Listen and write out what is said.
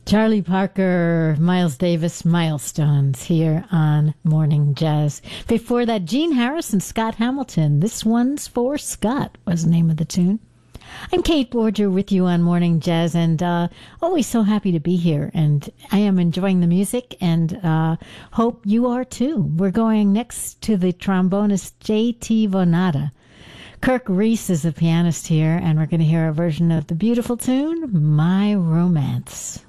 Charlie Parker, Miles Davis, Milestones here on Morning Jazz. Before that, Gene Harris and Scott Hamilton. This One's for Scott was the name of the tune. I'm Kate Borger with you on Morning Jazz, and always so happy to be here. And I am enjoying the music, and hope you are too. We're going next to the trombonist J.T. Vonada. Kirk Reese is a pianist here, and we're going to hear a version of the beautiful tune, My Romance.